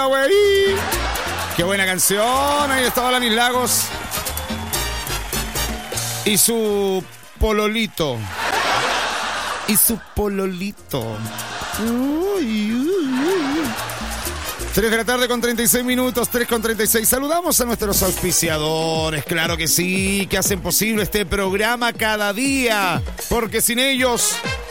la wey. Qué buena canción. Ahí estaba Alanis Lagos y su pololito. Y su pololito. 3 de la tarde con 36 minutos, 3 con 36. Saludamos a nuestros auspiciadores, claro que sí, que hacen posible este programa cada día, porque sin ellos